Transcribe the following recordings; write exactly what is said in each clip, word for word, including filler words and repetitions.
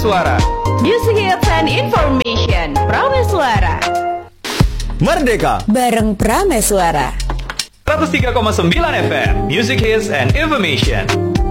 Prameswara. Music hits and information. Prameswara. Merdeka bareng Prameswara. seratus tiga koma sembilan F M Music hits and information.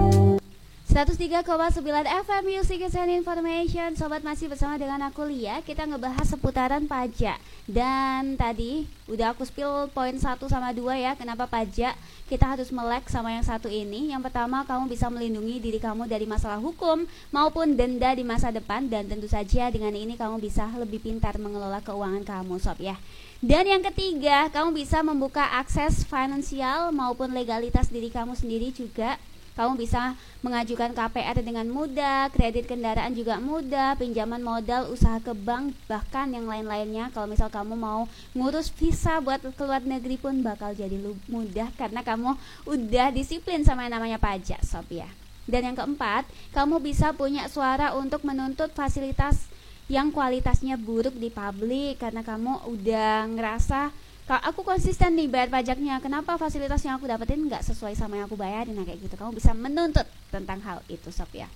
seratus tiga koma sembilan F M Music and Information. Sobat, masih bersama dengan aku Lia. Kita ngebahas seputaran pajak. Dan tadi udah aku spill poin satu sama dua ya. Kenapa pajak kita harus melek sama yang satu ini. Yang pertama, kamu bisa melindungi diri kamu dari masalah hukum maupun denda di masa depan. Dan tentu saja dengan ini kamu bisa lebih pintar mengelola keuangan kamu, sob ya. Dan yang ketiga, kamu bisa membuka akses finansial maupun legalitas diri kamu sendiri juga. Kamu bisa mengajukan K P R dengan mudah, kredit kendaraan juga mudah, pinjaman modal, usaha ke bank, bahkan yang lain-lainnya. Kalau misal kamu mau ngurus visa buat ke luar negeri pun bakal jadi mudah karena kamu udah disiplin sama yang namanya pajak, sob ya. Dan yang keempat, kamu bisa punya suara untuk menuntut fasilitas yang kualitasnya buruk di publik karena kamu udah ngerasa aku konsisten nih bayar pajaknya, kenapa fasilitas yang aku dapetin nggak sesuai sama yang aku bayarin, nah kayak gitu. Kamu bisa menuntut tentang hal itu, sob ya.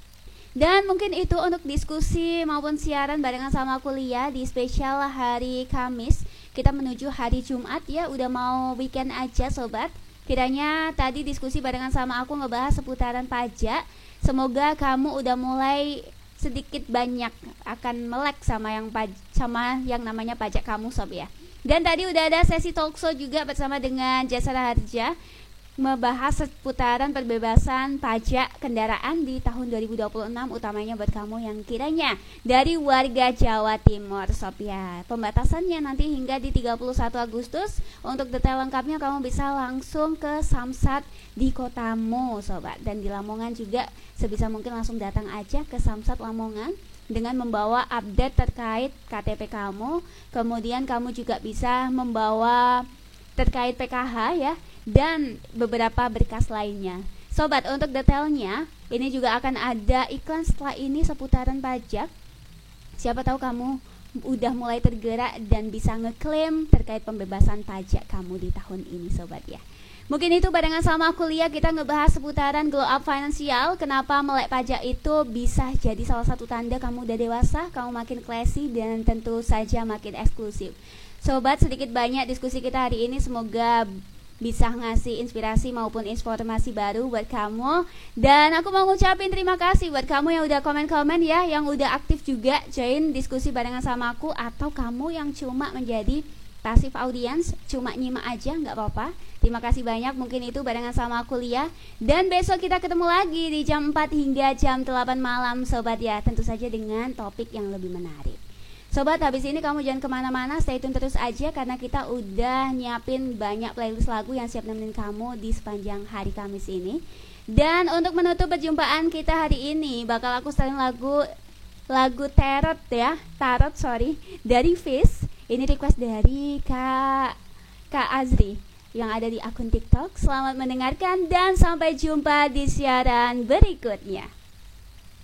Dan mungkin itu untuk diskusi maupun siaran barengan sama aku Lia di spesial hari Kamis. Kita menuju hari Jumat ya, udah mau weekend aja sobat. Kiranya tadi diskusi barengan sama aku ngebahas seputaran pajak. Semoga kamu udah mulai sedikit banyak akan melek sama yang paj- sama yang namanya pajak kamu, sob ya. Dan tadi udah ada sesi talkshow juga bersama dengan Jasara Harja, membahas seputaran perbebasan pajak kendaraan di tahun dua ribu dua puluh enam, utamanya buat kamu yang kiranya dari warga Jawa Timur, sob ya. Pembatasannya nanti hingga di tiga puluh satu Agustus. Untuk detail lengkapnya kamu bisa langsung ke Samsat di kotamu, sobat. Dan di Lamongan juga sebisa mungkin langsung datang aja ke Samsat Lamongan dengan membawa update terkait K T P kamu. Kemudian kamu juga bisa membawa terkait P K H ya, dan beberapa berkas lainnya. Sobat, untuk detailnya ini juga akan ada iklan setelah ini seputaran pajak. Siapa tahu kamu udah mulai tergerak dan bisa ngeklaim terkait pembebasan pajak kamu di tahun ini, sobat ya. Mungkin itu barengan sama aku Lia, kita ngebahas seputaran glow up finansial. Kenapa melek pajak itu bisa jadi salah satu tanda kamu udah dewasa, kamu makin classy dan tentu saja makin eksklusif. Sobat, sedikit banyak diskusi kita hari ini semoga bisa ngasih inspirasi maupun informasi baru buat kamu. Dan aku mau ngucapin terima kasih buat kamu yang udah komen-komen ya, yang udah aktif juga join diskusi barengan sama aku, atau kamu yang cuma menjadi pasif audience, cuma nyimak aja nggak apa-apa. Terima kasih banyak, mungkin itu barengan sama aku Lia. Dan besok kita ketemu lagi di jam empat hingga jam delapan malam, sobat ya. Tentu saja dengan topik yang lebih menarik. Sobat, habis ini kamu jangan kemana-mana, stay tune terus aja karena kita udah nyiapin banyak playlist lagu yang siap nemenin kamu di sepanjang hari Kamis ini. Dan untuk menutup perjumpaan kita hari ini, bakal aku setelin lagu lagu Tarot ya, Tarot sorry, dari Fish. Ini request dari Kak Kak Azri yang ada di akun TikTok. Selamat mendengarkan dan sampai jumpa di siaran berikutnya.